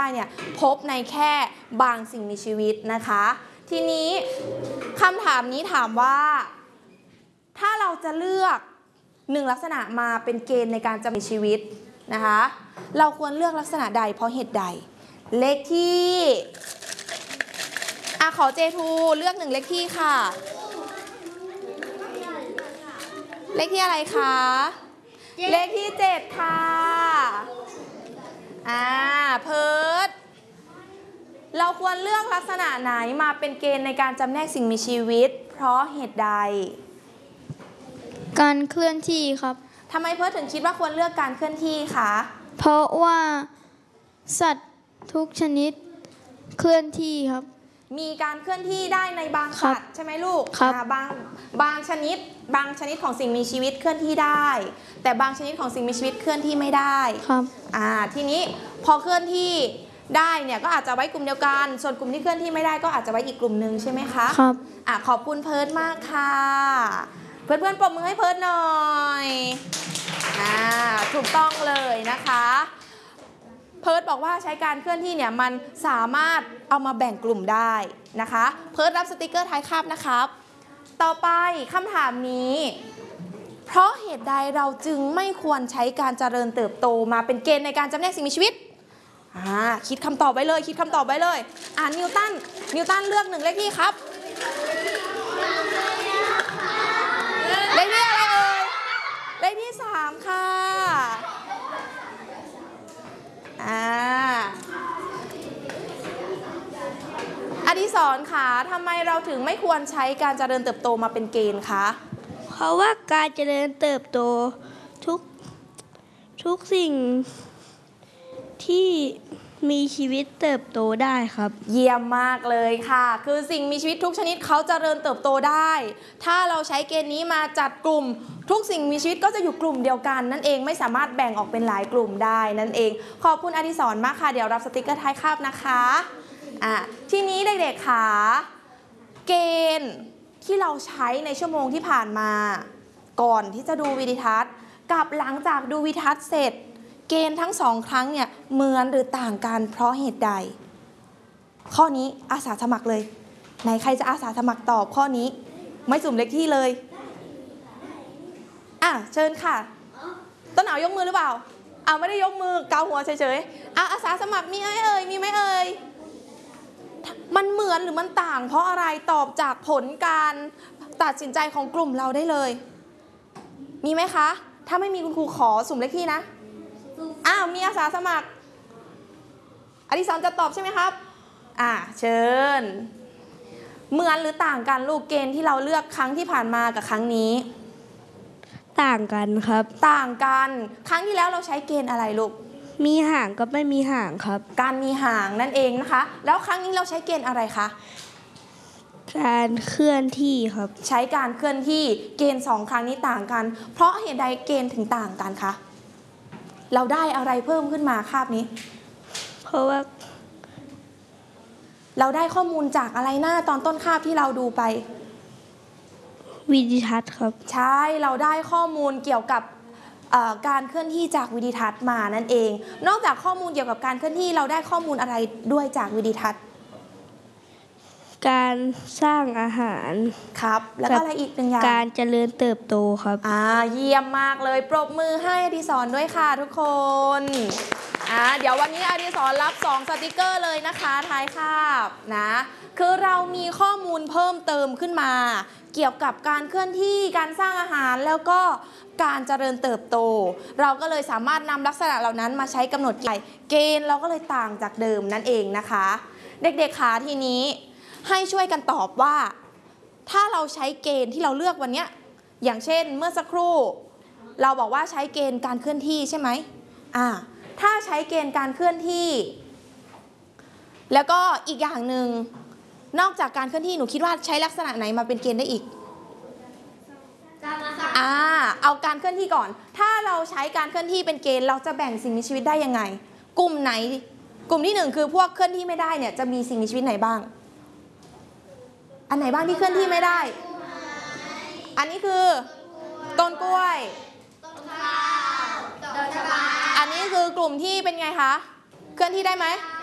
เนี่ยพบในแค่บางสิ่งมีชีวิตนะคะทีนี้คำถามนี้ถามว่าถ้าเราจะเลือก1ลักษณะมาเป็นเกณฑ์ในการจำมีชีวิตนะคะเราควรเลือกลักษณะใดเพราะเหตุใดเลขที่ขอเจทูเลือก1เลขที่ค่ะเลขที่อะไรคะเลขที่7ค่ะเพิร์ทเราควรเลือกลักษณะไหนมาเป็นเกณฑ์ในการจำแนกสิ่งมีชีวิตเพราะเหตุใดการเคลื่อนที่ครับทำไมเพิร์ทถึงคิดว่าควรเลือกการเคลื่อนที่คะเพราะว่าสัตว์ทุกชนิดเคลื่อนที่ครับมีการเคลื่อนที่ได้ในบางสัตว์ใช่ไหมลูกบางชนิดของสิ่งมีชีวิตเคลื่อนที่ได้แต่บางชนิดของสิ่งมีชีวิตเคลื่อนที่ไม่ได้ครับทีนี้พอเคลื่อนที่ได้เนี่ยก็อาจจะไว้กลุ่มเดียวกันส่วนกลุ่มที่เคลื่อนที่ไม่ได้ก็อาจจะไว้อีกกลุ่มหนึ่งใช่ไหมคะครับขอบคุณเพิร์ทมากค่ะเพื่อนๆปรบมือให้เพิร์ทหน่อยถูกต้องเลยนะคะเพิร์ทบอกว่าใช้การเคลื่อนที่เนี่ยมันสามารถเอามาแบ่งกลุ่มได้นะคะเพิร์ทรับสติกเกอร์ท้ายคาบนะครับต่อไปคำถามนี้เพราะเหตุใดเราจึงไม่ควรใช้การเจริญเติบโตมาเป็นเกณฑ์ในการจำแนกสิ่งมีชีวิตคิดคำตอบไว้เลยนิวตันเลือก1เลขที่ครับเลขที่อะไรเอ่ยเลขที่3ค่ะอดิศรค่ะทำไมเราถึงไม่ควรใช้การเจริญเติบโตมาเป็นเกณฑ์คะเพราะว่าการเจริญเติบโตทุกสิ่งที่มีชีวิตเติบโตได้ครับเยี่ยมมากเลยค่ะคือสิ่งมีชีวิตทุกชนิดเขาเจริญเติบโตได้ถ้าเราใช้เกณฑ์นี้มาจัดกลุ่มทุกสิ่งมีชีวิตก็จะอยู่กลุ่มเดียวกันนั่นเองไม่สามารถแบ่งออกเป็นหลายกลุ่มได้นั่นเองขอบคุณอดิศรมากค่ะเดี๋ยวรับสติกเกอร์ท้ายคาบนะคะทีนี้เด็กๆค่ะเกณฑ์ที่เราใช้ในชั่วโมงที่ผ่านมาก่อนที่จะดูวิดีทัศน์กับหลังจากดูวิดีทัศน์เสร็จเกณฑ์ทั้ง2ครั้งเนี่ยเหมือนหรือต่างกันเพราะเหตุใดข้อนี้อาสาสมัครเลยไหนใครจะอาสาสมัครตอบข้อนี้ไม่สุ่มเลขที่เลยเชิญค่ะต้นหนาวยกมือหรือเปล่าไม่ได้ยกมือเกาหัวเฉยๆอาสาสมัครมีไหมเอ่ยมันเหมือนหรือมันต่างเพราะอะไรตอบจากผลการตัดสินใจของกลุ่มเราได้เลยมีไหมคะถ้าไม่มีคุณครูขอสุ่มเลขที่นะมีอาสาสมัครอดิศรจะตอบใช่ไหมครับเชิญเหมือนหรือต่างกันลูกเกณฑ์ที่เราเลือกครั้งที่ผ่านมากับครั้งนี้ต่างกันครับต่างกันครั้งที่แล้วเราใช้เกณฑ์อะไรลูกมีหางกับไม่มีหางครับการมีหางนั่นเองนะคะแล้วครั้งนี้เราใช้เกณฑ์อะไรคะการเคลื่อนที่ครับใช้การเคลื่อนที่เกณฑ์2ครั้งนี้ต่างกันเพราะเหตุใดเกณฑ์ถึงต่างกันคะเราได้อะไรเพิ่มขึ้นมาคาบนี้เพราะว่าเราได้ข้อมูลจากอะไรหน้าตอนต้นคาบที่เราดูไปวิดีทัศน์ครับใช่เราได้ข้อมูลเกี่ยวกับการเคลื่อนที่จากวิดีทัศน์มานั่นเองนอกจากข้อมูลเกี่ยวกับการเคลื่อนที่เราได้ข้อมูลอะไรด้วยจากวิดีทัศน์การสร้างอาหารครับแล้วก็อะไรอีก1อย่างการเจริญเติบโตครับเยี่ยมมากเลยปรบมือให้อดิศรด้วยค่ะทุกคนเดี๋ยววันนี้อดิศรรับ2สติกเกอร์เลยนะคะท้ายคาบนะคือเรามีข้อมูลเพิ่มเติมขึ้นมาเกี่ยวกับการเคลื่อนที่การสร้างอาหารแล้วก็การเจริญเติบโตเราก็เลยสามารถนำลักษณะเหล่านั้นมาใช้กำหนดเกณฑ์เราก็เลยต่างจากเดิมนั่นเองนะคะเด็กๆค่ะทีนี้ให้ช่วยกันตอบว่าถ้าเราใช้เกณฑ์ที่เราเลือกวันนี้อย่างเช่นเมื่อสักครู่เราบอกว่าใช้เกณฑ์การเคลื่อนที่ใช่ไหมถ้าใช้เกณฑ์การเคลื่อนที่แล้วก็อีกอย่างหนึ่งนอกจากการเคลื่อนที่หนูคิดว่าใช้ลักษณะไหนมาเป็นเกณฑ์ได้อีกเอาการเคลื่อนที่ก่อนถ้าเราใช้การเคลื่อนที่เป็นเกณฑ์เราจะแบ่งสิ่งมีชีวิตได้ยังไงกลุ่มไหนกลุ่มที่1คือพวกเคลื่อนที่ไม่ได้เนี่ยจะมีสิ่งมีชีวิตไหนบ้างอันไหนบ้างที่เคลื่อนที่ไม่ได้อันนี้คือต้นกล้วยต้นข้าวต้นชะบาอันนี้คือกลุ่มที่เป็นไงคะเคลื่อนที่ได้ไหม